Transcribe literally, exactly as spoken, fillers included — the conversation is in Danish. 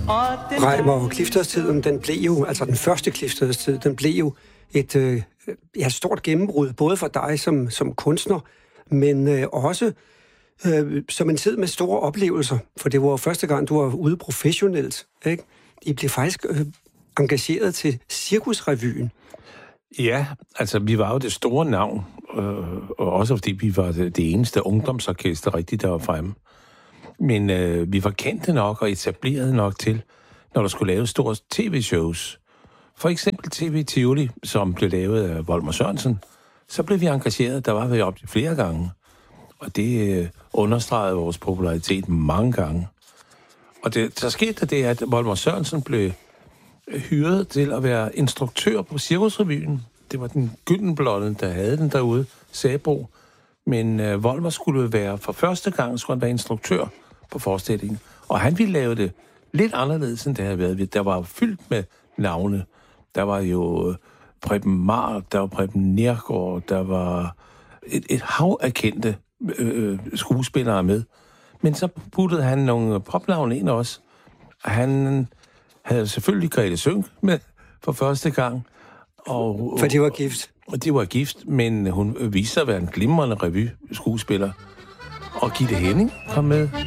Reimer Klifstedstiden, den blev jo, altså den første Klifstedstid, den blev jo et øh, ja, stort gennembrud, både for dig som, som kunstner, men øh, også øh, som en tid med store oplevelser, for det var første gang, du var ude professionelt, ikke? I blev faktisk øh, engageret til Cirkusrevyen. Ja, altså vi var jo det store navn, øh, og også fordi vi var det, det eneste ungdomsorkester rigtigt, der var fremme. Men øh, vi var kendte nok og etableret nok til, når der skulle laves store tv-shows. For eksempel T V Tivoli, som blev lavet af Volmer Sørensen, så blev vi engageret, der var vi op til flere gange. Og det øh, understregede vores popularitet mange gange. Og det, så skete det, at Volmer Sørensen blev hyret til at være instruktør på Cirkusrevyen. Det var den Gyldenblonde, der havde den derude, Sabro. Men øh, Volmer skulle være, for første gang skulle han være instruktør på forestillingen. Og han ville lave det lidt anderledes, end det havde været. Der var fyldt med navne. Der var jo Preben Mar, der var Preben Nergård, der var et, et hav af kendte øh, skuespillere med. Men så puttede han nogle popnavne ind også. Han havde selvfølgelig Grete Sønck med for første gang. Og, for de var gift. Og de var gift, men hun viste sig at være en glimrende revy-skuespiller. Og Gitte Henning kom med.